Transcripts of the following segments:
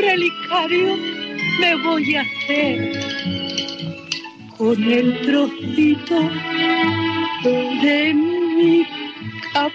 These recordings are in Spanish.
relicario me voy a hacer con el trocito de mi capa.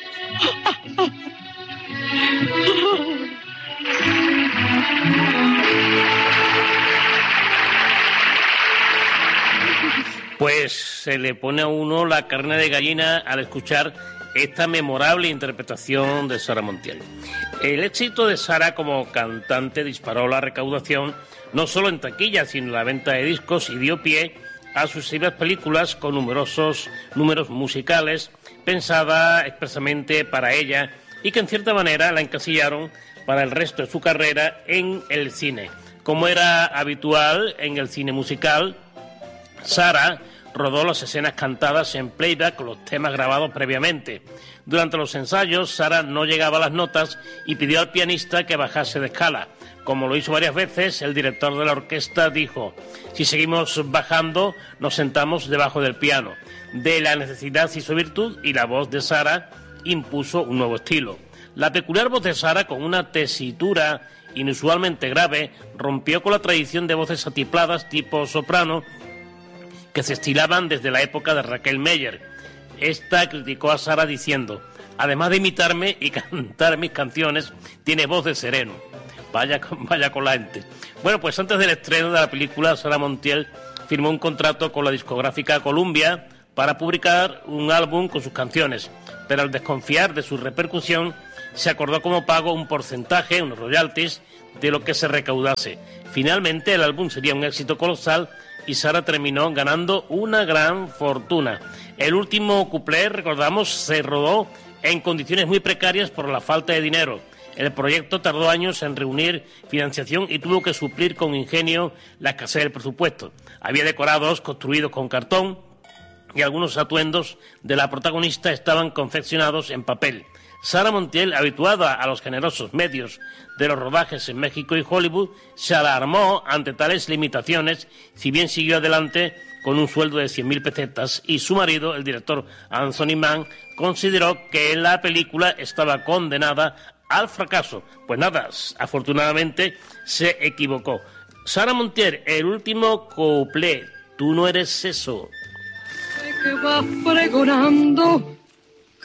Pues se le pone a uno la carne de gallina al escuchar esta memorable interpretación de Sara Montiel. El éxito de Sara como cantante disparó la recaudación no solo en taquilla, sino en la venta de discos, y dio pie a sucesivas películas con numerosos números musicales pensadas expresamente para ella y que en cierta manera la encasillaron para el resto de su carrera en el cine. Como era habitual en el cine musical, Sara rodó las escenas cantadas en playback con los temas grabados previamente. Durante los ensayos, Sara no llegaba a las notas y pidió al pianista que bajase de escala. Como lo hizo varias veces, el director de la orquesta dijo: si seguimos bajando, nos sentamos debajo del piano. De la necesidad se hizo virtud y la voz de Sara impuso un nuevo estilo. La peculiar voz de Sara, con una tesitura inusualmente grave, rompió con la tradición de voces atipladas tipo soprano que se estilaban desde la época de Raquel Meyer. Esta criticó a Sara diciendo: además de imitarme y cantar mis canciones, tiene voz de sereno. Vaya con la gente. Bueno, pues antes del estreno de la película, Sara Montiel firmó un contrato con la discográfica Columbia para publicar un álbum con sus canciones, pero al desconfiar de su repercusión, se acordó como pago un porcentaje, unos royalties, de lo que se recaudase. Finalmente, el álbum sería un éxito colosal y Sara terminó ganando una gran fortuna. El último cuplé, recordamos, se rodó en condiciones muy precarias por la falta de dinero. El proyecto tardó años en reunir financiación y tuvo que suplir con ingenio la escasez del presupuesto. Había decorados construidos con cartón y algunos atuendos de la protagonista estaban confeccionados en papel. Sara Montiel, habituada a los generosos medios de los rodajes en México y Hollywood, se alarmó ante tales limitaciones, si bien siguió adelante con un sueldo de 100.000 pesetas, y su marido, el director Anthony Mann, consideró que la película estaba condenada al fracaso. Pues nada, afortunadamente se equivocó. Sara Montiel, el último cuplé: tú no eres eso. Que vas pregonando